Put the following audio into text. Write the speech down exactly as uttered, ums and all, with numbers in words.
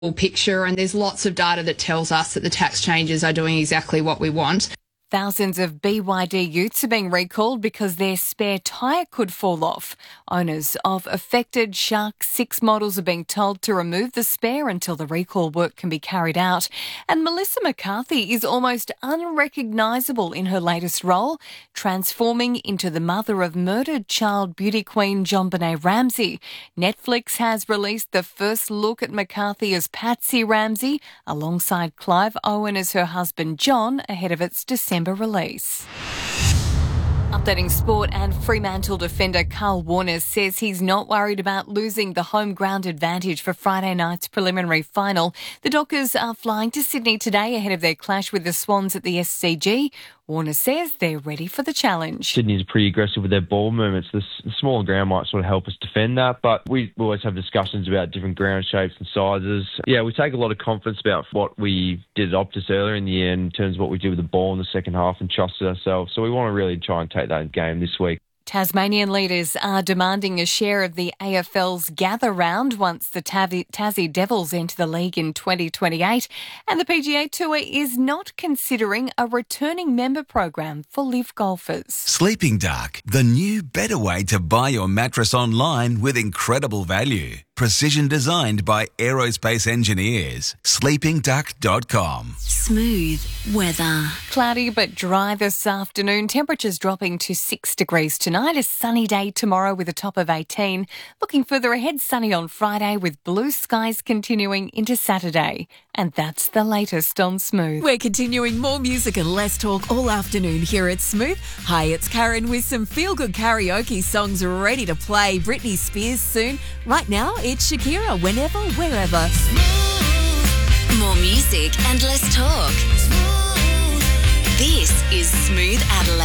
picture, and there's lots of data that tells us that the tax changes are doing exactly what we want. Thousands of B Y D utes are being recalled because their spare tyre could fall off. Owners of affected Shark six models are being told to remove the spare until the recall work can be carried out. And Melissa McCarthy is almost unrecognisable in her latest role, transforming into the mother of murdered child beauty queen JonBenét Ramsey. Netflix has released the first look at McCarthy as Patsy Ramsey, alongside Clive Owen as her husband John, ahead of its December release. Updating sport, and Fremantle defender Carl Warner says he's not worried about losing the home ground advantage for Friday night's preliminary final. The Dockers are flying to Sydney today ahead of their clash with the Swans at the S C G. Warner says they're ready for the challenge. Sydney's pretty aggressive with their ball movements. The, the smaller ground might sort of help us defend that, but we always have discussions about different ground shapes and sizes. Yeah, we take a lot of confidence about what we did at Optus earlier in the year in terms of what we did with the ball in the second half, and trusted ourselves. So we want to really try and take that game this week. Tasmanian leaders are demanding a share of the A F L's Gather Round once the Tassie Devils enter the league in twenty twenty-eight. And the P G A Tour is not considering a returning member program for live golfers. Sleeping Dark, the new better way to buy your mattress online with incredible value. Precision designed by aerospace engineers. sleeping duck dot com. Smooth weather. Cloudy but dry this afternoon. Temperatures dropping to six degrees tonight. A sunny day tomorrow with a top of eighteen. Looking further ahead, sunny on Friday with blue skies continuing into Saturday. And that's the latest on Smooth. We're continuing more music and less talk all afternoon here at Smooth. Hi, it's Karen with some feel-good karaoke songs ready to play. Britney Spears soon. Right now, it's Shakira, whenever, wherever. More music and less talk. This is Smooth Adelaide.